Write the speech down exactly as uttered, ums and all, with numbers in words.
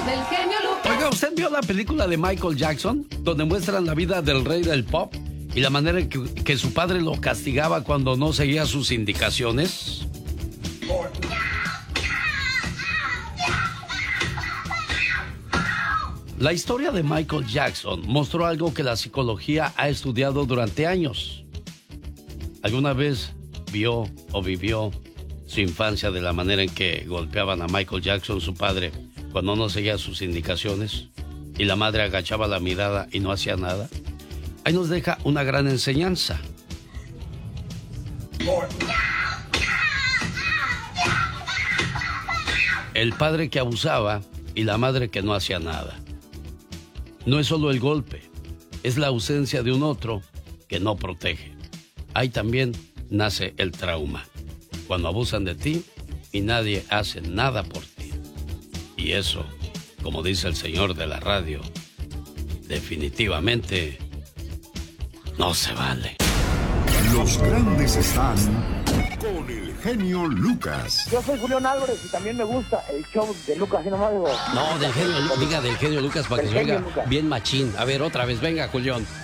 del genio Lucas. Oiga, ¿usted vio la película de Michael Jackson? Donde muestran la vida del rey del pop y la manera en que, que su padre lo castigaba cuando no seguía sus indicaciones. La historia de Michael Jackson mostró algo que la psicología ha estudiado durante años. ¿Alguna vez vio o vivió su infancia de la manera en que golpeaban a Michael Jackson, su padre, cuando no seguía sus indicaciones? Y la madre agachaba la mirada y no hacía nada. Ahí nos deja una gran enseñanza. El padre que abusaba y la madre que no hacía nada. No es solo el golpe, es la ausencia de un otro que no protege. Ahí también nace el trauma, cuando abusan de ti y nadie hace nada por ti. Y eso, como dice el señor de la radio, definitivamente no se vale. Los grandes están con el genio Lucas. Yo soy Julián Álvarez y también me gusta el show de Lucas. ¿Sí nomás digo? No, del genio, diga del genio Lucas para que se oiga bien machín. A ver, otra vez, venga, Julián.